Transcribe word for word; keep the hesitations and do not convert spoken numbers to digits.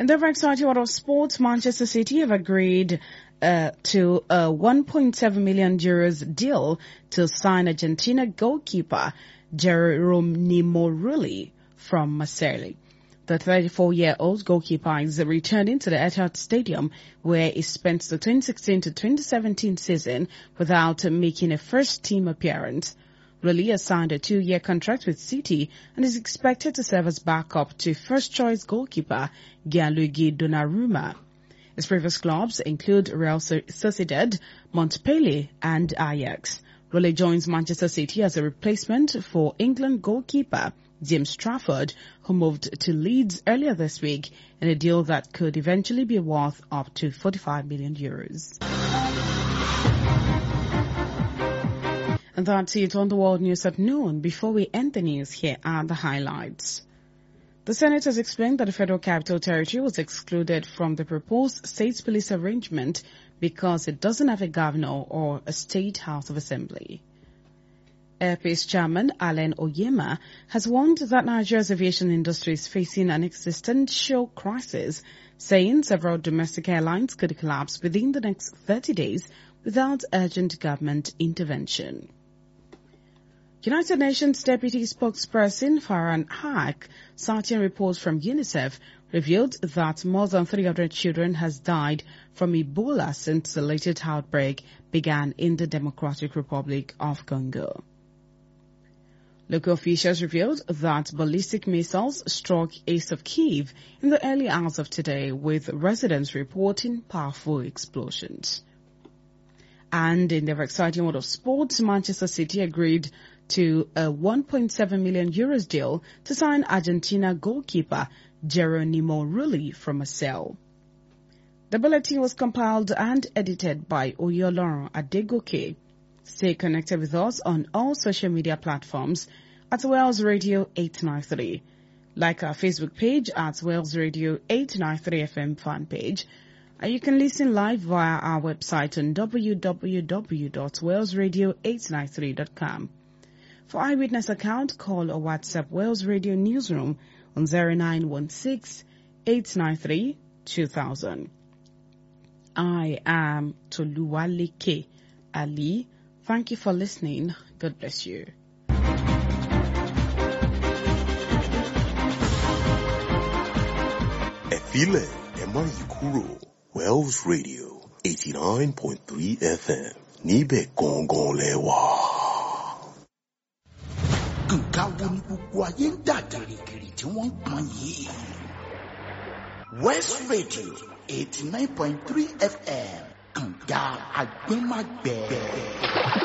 In the exciting world of sports, Manchester City have agreed uh, to a one point seven million euros deal to sign Argentina goalkeeper Geronimo Rulli from Marseille. The thirty-four-year-old goalkeeper is returning to the Etihad Stadium, where he spent the twenty sixteen to twenty seventeen season without making a first-team appearance. Rulli has signed a two-year contract with City and is expected to serve as backup to first-choice goalkeeper Gianluigi Donnarumma. His previous clubs include Real Sociedad, Montpellier and Ajax. Rulli joins Manchester City as a replacement for England goalkeeper James Trafford, who moved to Leeds earlier this week in a deal that could eventually be worth up to forty-five million euros. And that's it on the World News at noon. Before we end the news, here are the highlights. The Senate has explained that the Federal Capital Territory was excluded from the proposed state police arrangement because it doesn't have a governor or a state house of assembly. Airpeace Chairman Allen Oyema has warned that Nigeria's aviation industry is facing an existential crisis, saying several domestic airlines could collapse within the next thirty days without urgent government intervention. United Nations Deputy Spokesperson Farhan Haq, citing reports from UNICEF, revealed that more than three hundred children has died from Ebola since the latest outbreak began in the Democratic Republic of Congo. Local officials revealed that ballistic missiles struck east of Kyiv in the early hours of today, with residents reporting powerful explosions. And in their exciting world of sports, Manchester City agreed to a one point seven million euros deal to sign Argentina goalkeeper Geronimo Rulli from Marseille. The bulletin was compiled and edited by Oyolorun Adegoke. Stay connected with us on all social media platforms at Wales Radio eight ninety-three. Like our Facebook page at Wales Radio eight ninety-three F M fan page. And you can listen live via our website on w w w dot wales radio eight ninety-three dot com. For eyewitness account, call or WhatsApp Wales Radio Newsroom on zero nine one six, eight nine three, two thousand. I am Toluwaleke Ali. Thank you for listening. God bless you. Ẹ filẹ̀, ẹ má yí kúrò. Wells Radio eighty-nine point three F M. Níbẹ̀ gangan lẹ wà. Nǹkan wo ni gbogbo ayé ń dà gìrìgìrì tí wọ́n ń pọn yìí? West Radio eighty-nine point three F M. Kànga Àgbẹ̀màgbẹ̀.